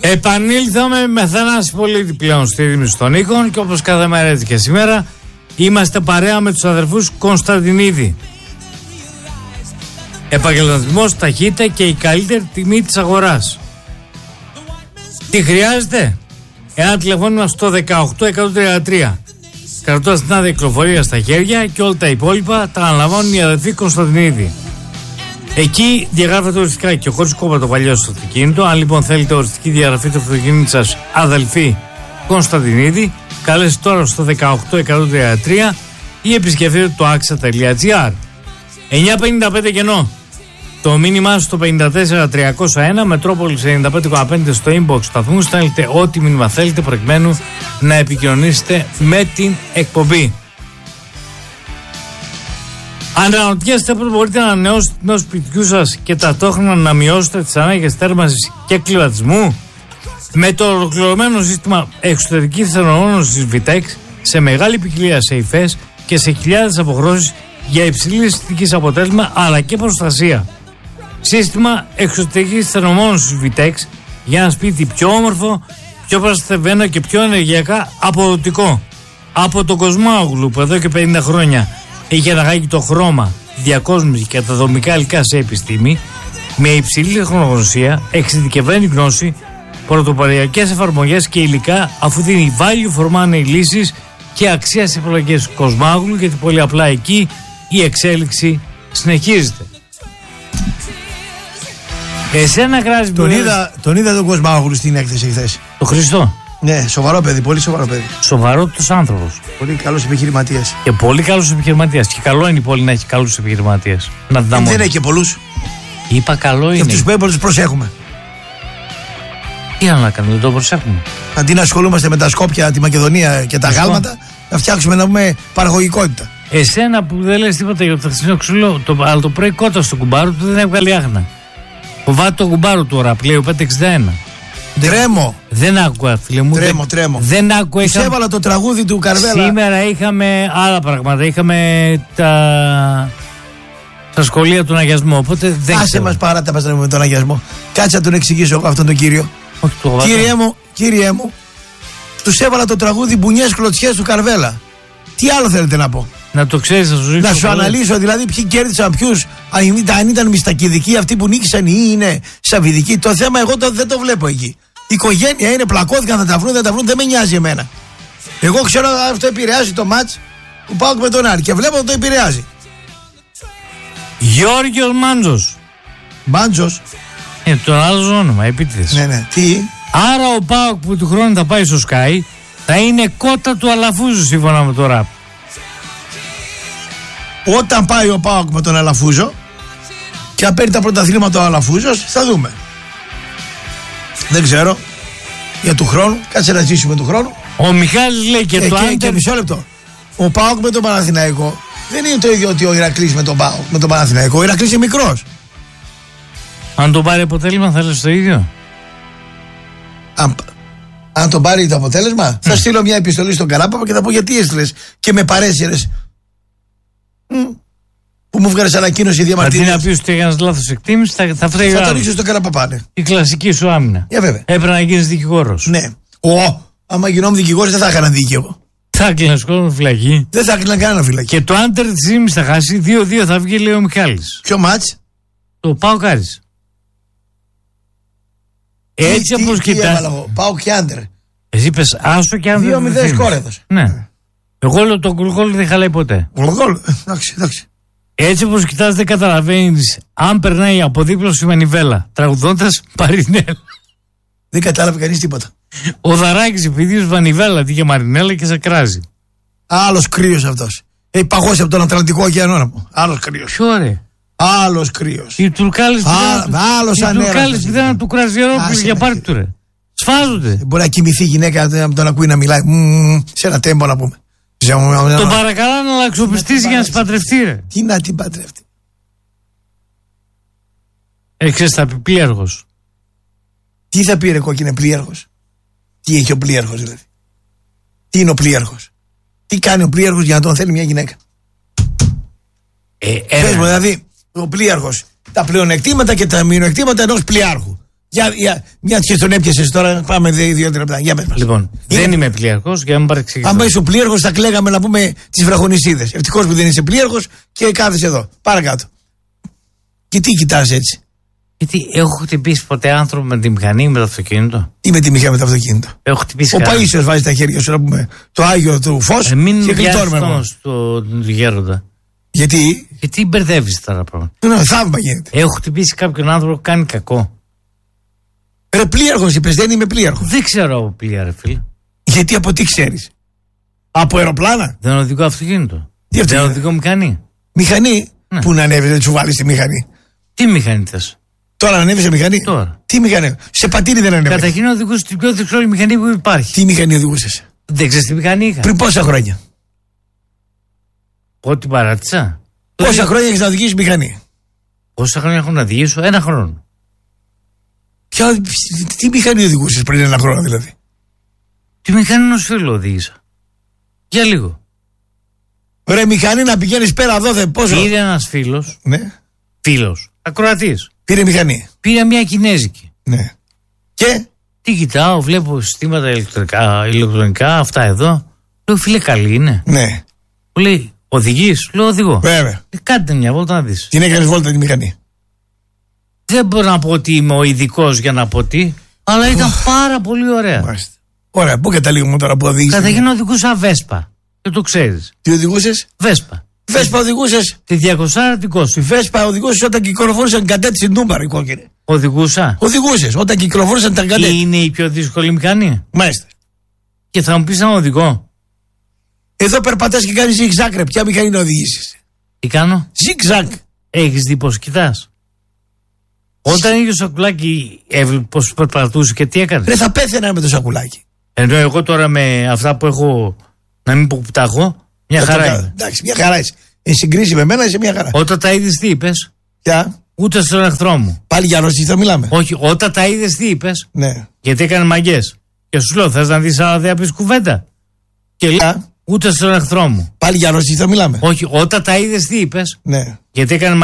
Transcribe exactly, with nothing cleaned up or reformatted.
Επανήλθαμε με Θανάση Πολίτη πλέον στη ρύθμιση των οίκων και όπως κάθε μέρα έτσι και σήμερα είμαστε παρέα με τους αδερφούς Κωνσταντινίδη. Επαγγελματισμός, ταχύτητα και η καλύτερη τιμή της αγοράς. Τι χρειάζεται? Ένα τηλεφώνημα στο δεκαοκτώ εκατόν τριάντα τρία. Κρατώντας την άδεια κυκλοφορία στα χέρια και όλα τα υπόλοιπα τα αναλαμβάνουν οι αδερφοί Κωνσταντινίδη. Εκεί διαγράφεται οριστικά και χωρίς κόμμα το παλιό στο αυτοκίνητο. Αν λοιπόν θέλετε οριστική διαγραφή του αυτοκίνητου σας, αδελφοί Κωνσταντινίδη, καλέστε τώρα στο δεκαοκτώ εκατόν τριάντα τρία ή επισκεφτείτε το άξα τελεία τζι άρ. εννιά πενήντα πέντε κενό. Το μήνυμά στο πενήντα τέσσερα τριακόσια ένα, Μετρόπολης ενενήντα πέντε κόμμα πέντε στο inbox σταθμού. Στέλνετε ό,τι μήνυμα θέλετε προκειμένου να επικοινωνήσετε με την εκπομπή. Αν αναρωτιέστε πώς μπορείτε να ανανεώσετε την τιμές σπιτιού σας και ταυτόχρονα να μειώσετε τις ανάγκες θέρμανσης και κλιματισμού, με το ολοκληρωμένο σύστημα εξωτερικής θερμομόνωσης Vitex σε μεγάλη ποικιλία σε υφές και σε χιλιάδες αποχρώσεις για υψηλή αισθητικής αποτέλεσμα αλλά και προστασία. Σύστημα εξωτερικής θερμομόνωσης Vitex για ένα σπίτι πιο όμορφο, πιο προστατευμένο και πιο ενεργειακά αποδοτικό. Από τον Κοσμάγλου που εδώ και πενήντα χρόνια είχε αναγάγει το χρώμα, τη διακόσμηση και τα δομικά υλικά σε επιστήμη, με υψηλή τεχνογνωσία, εξειδικευμένη γνώση, πρωτοποριακές εφαρμογές και υλικά, αφού δίνει value for money λύσεις και αξία σε επιλογές Κοσμάγλου, γιατί πολύ απλά εκεί η εξέλιξη συνεχίζεται. Εσένα κράζει τον, είδα, τον είδα τον Κοσμάγλου στην έκθεση χθες. Το Χριστό. Ναι, σοβαρό παιδί, πολύ σοβαρό παιδί. Σοβαρότατος άνθρωπος. Πολύ καλός επιχειρηματίας. Και πολύ καλός επιχειρηματίας. Και καλό είναι η πόλη να έχει καλούς επιχειρηματίες. Να την δεν έχει και πολλούς. Είπα καλό είναι. Και αυτούς που έπρεπε τους προσέχουμε. Τι άλλο να κάνουμε, δεν το προσέχουμε. Αντί να ασχολούμαστε με τα Σκόπια, τη Μακεδονία και τα γάλματα, να φτιάξουμε να πούμε παραγωγικότητα. Εσένα που δεν λες τίποτα για το χθεσινό ξύλο, το, αλλά το πρωί κότα στο κουμπάρο του δεν έβγαλε άχνα. Φοβάται το κουμπάρο του τώρα, πλέον πέντε εξήντα ένα. Τρέμω. Δεν άκουγα, φίλε μου. Τρέμω, δεν, τρέμω. Δεν άκουγα. Είχα... έβαλα το τραγούδι του Καρβέλα. Σήμερα είχαμε άλλα πράγματα. Είχαμε τα. Στα σχολεία του αγιασμού. Οπότε δεν. Άσε μας παρά τα παστρέμουμε με τον αγιασμό. Κάτσε να τον εξηγήσω εγώ αυτόν τον κύριο. Όχι, το κύριε μου, κύριε μου, τους έβαλα το τραγούδι Μπουνιές Κλωτσιές του Καρβέλα. Τι άλλο θέλετε να πω? Να το ξέρεις, να σου ζήσω. Να σου πολύ. Αναλύσω δηλαδή ποιοι κέρδισαν ποιους. Αν ήταν μιστακιδικοί αυτοί που νίκησαν ή είναι σαβιδικοί. Το θέμα εγώ το, δεν το βλέπω εκεί. Η οικογένεια είναι, πλακώθηκαν, θα τα βρουν, δεν τα βρουν, δεν με νοιάζει εμένα. Εγώ ξέρω αυτό επηρεάζει το μάτς που πάω με τον Άρη και βλέπω ότι το επηρεάζει. Γιώργος Μάντζος. Μάντζος. Ε, το άλλο όνομα, επίτηδες. Ναι, ναι. Τι. Άρα ο ΠΑΟΚ που του χρόνου θα πάει στο Sky θα είναι κότα του Αλαφούζου σύμφωνα με το ραπ. Όταν πάει ο ΠΑΟΚ με τον Αλαφούζο και αν παίρνει τα πρωταθλήματα ο Αλαφούζος, θα δούμε. Δεν ξέρω. Για του χρόνου, κάτσε να ζήσουμε του χρόνου. Ο Μιχάλης λέει και ε, το και, άντερ... και μισό λεπτό. Ο ΠΑΟΚ με τον Παναθηναϊκό δεν είναι το ίδιο ότι ο Ηρακλής με τον ΠΑΟΚ με τον Παναθηναϊκό. Ο Ηρακλής είναι μικρός. Αν τον πάρει αποτέλεσμα θα λες το ίδιο. Αν, αν τον πάρει το αποτέλεσμα, mm. θα στείλω μια επιστολή στον Καράπαπα και θα πω γιατί έστειλες και με παρέσυρες. Mm. Που μου βγάλες ανακοίνωση διαμαρτυρίας. Αντί να πεις ότι έκανες λάθος εκτίμηση, θα, θα φταίει. Θα τον ρίξω στον Καραπαπά, ναι. Η κλασική σου άμυνα. Yeah, βέβαια. Έπρεπε να γίνεις δικηγόρος. Ναι. Ω, άμα γινόμουν δικηγόρος δεν θα έκανα δίκαιο. Θα έκλεινες κόσμο φυλακή. Δεν θα έκλεινα κανένα φυλακή. Και το άντερ της Ζήμης θα χάσει. δύο δύο θα βγει, λέει ο Μιχάλης. Ποιο μάτς? Το πάω Κάρις. Έτσι όπως κοιτάς. Πάω και άντερ. Εσύ είπες άσο και άντερ. δύο μηδέν σκόρ έδωσε. Ναι. Εγώ λέω το γκολ δεν χαλάει ποτέ. Γκολ. Εντάξει, εντάξει. Έτσι όπως κοιτάς δεν καταλαβαίνεις αν περνάει από δίπλα σου η Μανιβέλα τραγουδώντας Μαρινέλα. Δεν κατάλαβε κανείς τίποτα. Ο Δαράκης επειδή Μανιβέλα τι και Μαρινέλα και σε κράζει. Άλλος κρύος αυτός. Έχει παγώσει από τον Ατλαντικό ωκεανό να πω. Άλλος κρύος. Ποιο ρε? Άλλος κρύος. Οι Τουρκάλες πηδάνε του Κραζιερόπουλου για πάρτι του ρε. Σφάζονται. Μπορεί να κοιμηθεί η γυναίκα να τον ακούει να μιλάει σε ένα τέμπο να πούμε. Τον παρακαλά να αλλαξοπιστήσει για να συμπαντρευτεί ρε. Τι να την παντρευτεί? Έξες θα πει πλήρχος. Τι θα πει ρε κόκκινε πλήρχος? Τι έχει ο πλήρχος δηλαδή? Τι είναι ο πλήρχος? Τι κάνει ο πλήρχος για να τον θέλει μια γυναίκα? Ε, Πες μου δηλαδή ο πλήρχος τα πλεονεκτήματα και τα μειονεκτήματα ενός πλειάρχου. Για, για, μια και τον έπιασε τώρα, πάμε δύο-τρία λεπτά. Για πες μας. Λοιπόν, είναι... δεν είμαι πλοίαρχος, για να μην παρεξηγήσω. Αν είσαι πλοίαρχος, θα κλαίγαμε να πούμε τις βραχονισίδες. Ευτυχώς που δεν είσαι πλοίαρχος και κάθεσαι εδώ. Παρακάτω. Και τι κοιτάς έτσι? Γιατί έχω χτυπήσει ποτέ άνθρωπο με τη μηχανή ή με το αυτοκίνητο? Τι με τη μηχανή με το αυτοκίνητο? Έχω χτυπήσει. Ο Παΐσιος βάζει τα χέρια σου να πούμε το Άγιο του Φως ε, μην και γλιτώνουμε μόνο στο γέροντα. Γιατί? Γιατί μπερδεύεις τώρα πράγματα. Ναι, θαύμα γίνεται. Έχω χτυπήσει κάποιον άνθρωπο που κάνει κακό. Ρε πλοίαρχος είπες, δεν είμαι πλοίαρχος. Δεν ξέρω από πλοία, ρε φίλε. Γιατί από τι ξέρεις? Από αεροπλάνα? Δεν οδηγώ αυτοκίνητο. Τι δεν οδηγώ μηχανή. Μηχανή? Ναι. Πού να ανέβεις, δεν σου βάλεις τη μηχανή? Τι μηχανή θες? Τώρα ανέβεις σε μηχανή? Τώρα. Τι μηχανή? Σε πατήρι δεν ανέβεις? Καταρχήν οδηγούσα την πιο δύσκολη μηχανή που υπάρχει. Τι μηχανή οδηγούσες? Δεν ξέρεις τι μηχανή είχα? Πριν πόσα χρόνια? Ό,τι παράτησα. Πόσα Τότε... χρόνια έχεις να οδηγήσεις μηχανή? Πόσα χρόνια έχω να οδηγήσω? Ένα χρόνο. Ποια, τι μηχανή οδηγούσες πριν ένα χρόνο δηλαδή? Τη μηχανή ενός φίλου οδήγησα. Για λίγο. Ρε μηχανή να πηγαίνεις πέρα εδώ, δεν πόσο? Πήρε ένας φίλος. Ναι. Φίλος. Ακροατής. Πήρε μηχανή. Πήρε μια κινέζικη. Ναι. Και? Τι κοιτάω, βλέπω συστήματα ηλεκτρικά, ηλεκτρονικά, αυτά εδώ. Λέω, φίλε, καλή είναι? Ναι. Μου λέει, οδηγείς? Λέω, οδηγώ. Βέβαια. Ε, κάντε μια βόλτα να δεις. Την έκανες βόλτα τη μηχανή? Δεν μπορώ να πω ότι είμαι ο ειδικός για να πω τι, αλλά ήταν πάρα πολύ ωραία. Μάλιστα. Ωραία, πού καταλήγουμε τώρα που οδήγησες? Καταρχήν οδηγούσα Βέσπα. Και το ξέρεις. Τι οδηγούσες? Βέσπα. Βέσπα οδηγούσες? Τη διακόσια την Τη Βέσπα οδηγούσες όταν κυκλοφορούσαν κατέτηση νούμαρο η κόκκινη. Οδηγούσα. Οδηγούσες όταν κυκλοφορούσαν τα κατέτηση. Είναι η πιο δύσκολη μηχανή. Μάλιστα. Και θα μου πεις να οδηγώ. Εδώ περπατάς και κάνεις zigzag, ρε. Ποια μηχανή να οδηγήσεις? Τι κάνω? Zigzag. Έχεις δει πως κοιτάς? Όταν είχε το σακουλάκι, έβλεπε πως περπατούσε και τι έκανε? Ρε, θα πέθαινα με το σακουλάκι. Ενώ εγώ τώρα με αυτά που έχω, να μην πω που τα έχω, μια χαρά είναι. Εντάξει, μια χαρά είσαι. Εν συγκρίση με μένα είσαι μια χαρά. Όταν τα είδες τι είπες? Ποια? Ούτε στον εχθρό μου. Πάλι για Ρωσί θα μιλάμε? Όχι, όταν τα είδες τι είπες? Ναι. Γιατί έκανε μαγκές. Και σου λέω, θες να δεις άλλα δεν πεις κουβέντα? Και λέω, ούτε στον εχθρό μου. Πάλι για Ρωσί θα μιλάμε? Όχι, όταν τα είδες τι είπες? Ναι. Γιατί έκανε